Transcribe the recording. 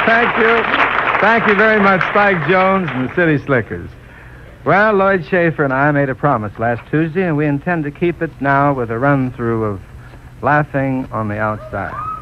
Thank you. Thank you very much, Spike Jones and the City Slickers. Well, Lloyd Schaefer and I made a promise last Tuesday, and we intend to keep it now with a run-through of Laughing on the Outside.